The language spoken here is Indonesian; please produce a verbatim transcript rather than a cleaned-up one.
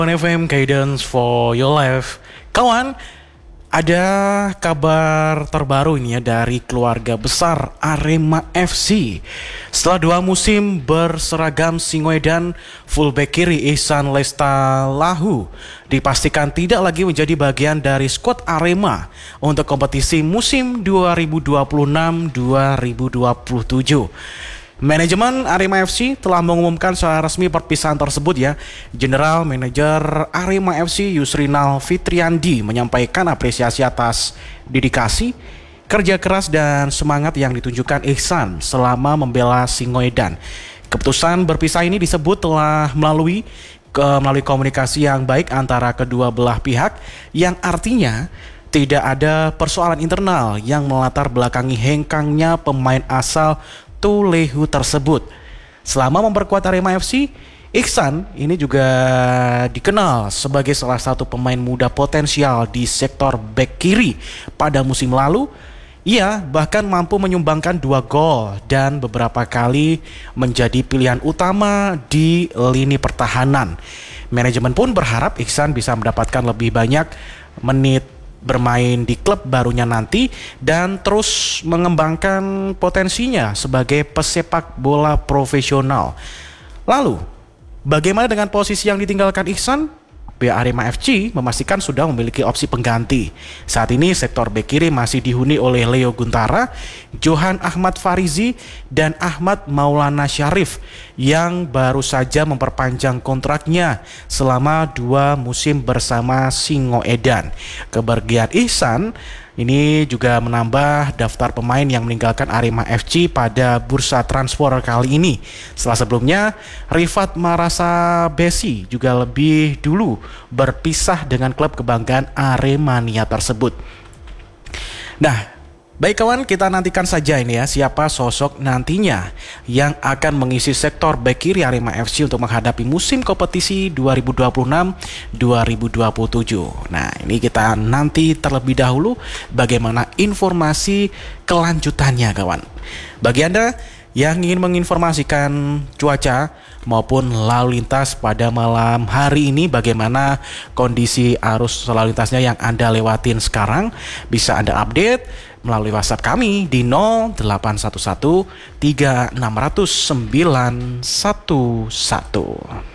F M Guidance for Your Life. Kawan, ada kabar terbaru ini ya dari keluarga besar Arema F C. Setelah dua musim berseragam Singoedan, fullback kiri Ihsan Lestalahu dipastikan tidak lagi menjadi bagian dari skuad Arema untuk kompetisi musim dua ribu dua puluh enam dua ribu dua puluh tujuh. Manajemen Arema F C telah mengumumkan secara resmi perpisahan tersebut ya. General Manager Arema F C Yusrinal Fitriandi menyampaikan apresiasi atas dedikasi, kerja keras dan semangat yang ditunjukkan Ihsan selama membela Singoedan. Keputusan berpisah ini disebut telah melalui ke, melalui komunikasi yang baik antara kedua belah pihak, yang artinya tidak ada persoalan internal yang melatar belakangi hengkangnya pemain asal Tulehu tersebut. Selama memperkuat Arema F C, Ihsan ini juga dikenal sebagai salah satu pemain muda potensial di sektor bek kiri. Pada musim lalu, ia bahkan mampu menyumbangkan dua gol dan beberapa kali menjadi pilihan utama di lini pertahanan. Manajemen pun berharap Ihsan bisa mendapatkan lebih banyak menit bermain di klub barunya nanti dan terus mengembangkan potensinya sebagai pesepak bola profesional. Lalu, bagaimana dengan posisi yang ditinggalkan Ihsan? Pihak Arema F C memastikan sudah memiliki opsi pengganti. Saat ini sektor bek kiri masih dihuni oleh Leo Guntara, Johan Ahmad Farizi, dan Ahmad Maulana Syarif yang baru saja memperpanjang kontraknya selama dua musim bersama Singoedan. Kepergian Ihsan ini juga menambah daftar pemain yang meninggalkan Arema F C pada bursa transfer kali ini. Setelah sebelumnya, Rifat Marasa Besi juga lebih dulu berpisah dengan klub kebanggaan Aremania tersebut. Nah, baik kawan, kita nantikan saja ini ya siapa sosok nantinya yang akan mengisi sektor bek kiri Arema F C untuk menghadapi musim kompetisi dua ribu dua puluh enam dua ribu dua puluh tujuh. Nah, ini kita nanti terlebih dahulu bagaimana informasi kelanjutannya kawan. Bagi Anda yang ingin menginformasikan cuaca maupun lalu lintas pada malam hari ini, bagaimana kondisi arus lalu lintasnya yang Anda lewatin sekarang, bisa Anda update melalui WhatsApp kami di nol delapan satu satu tiga enam nol nol sembilan satu satu.